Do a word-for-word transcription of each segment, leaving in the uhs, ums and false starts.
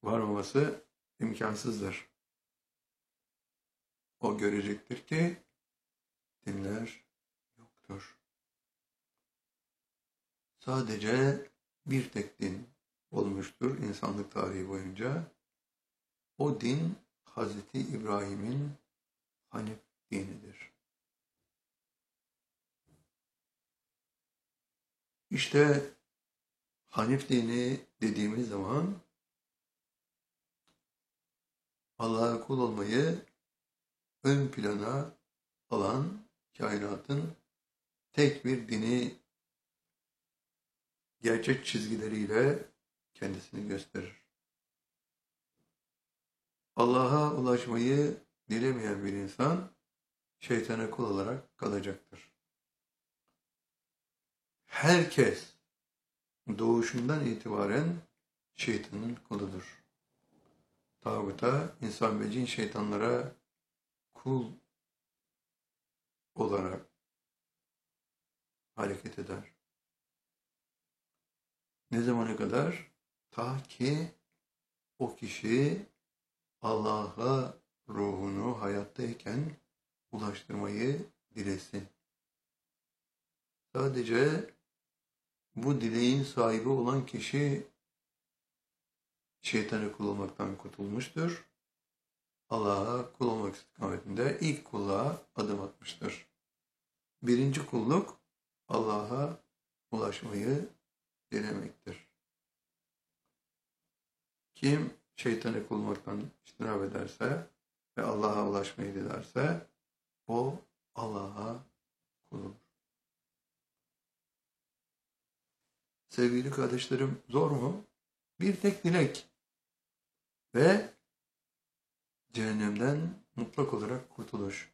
var olması imkansızdır. O görecektir ki dinler yoktur. Sadece bir tek din olmuştur insanlık tarihi boyunca. O din Hazreti İbrahim'in Hanif dinidir. İşte Hanif dini dediğimiz zaman Allah'a kul olmayı ön plana alan kainatın tek bir dini gerçek çizgileriyle kendisini gösterir. Allah'a ulaşmayı dilemeyen bir insan şeytana kul olarak kalacaktır. Herkes doğuşundan itibaren şeytanın kuludur. Tağuta, insan ve cin şeytanlara kul olarak hareket eder. Ne zamana kadar? Ta ki o kişi Allah'a ruhunu hayattayken ulaştırmayı dilesin. Sadece bu dileğin sahibi olan kişi şeytana kul olmaktan kurtulmuştur. Allah'a kul olmak istikametinde ilk kulluğa adım atmıştır. Birinci kulluk Allah'a ulaşmayı dilemektir. Kim şeytana kul olmaktan içtinab ederse ve Allah'a ulaşmayı dilerse o Allah'a kul olur. Sevgili kardeşlerim, zor mu? Bir tek dilek ve cehennemden mutlak olarak kurtuluş.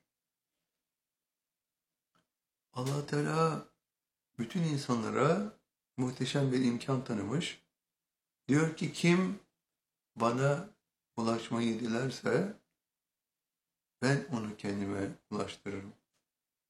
Allah Teala bütün insanlara muhteşem bir imkan tanımış. Diyor ki kim bana ulaşmayı dilerse ben onu kendime ulaştırırım.